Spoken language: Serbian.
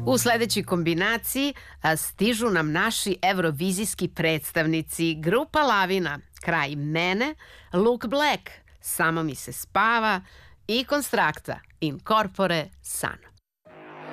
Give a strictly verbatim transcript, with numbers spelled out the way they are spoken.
U sledećoj kombinaciji a, stižu nam naši evrovizijski predstavnici grupa Lavina, Kraj mene, Look Black, Samo mi se spava i Konstrakta, In corpore sano.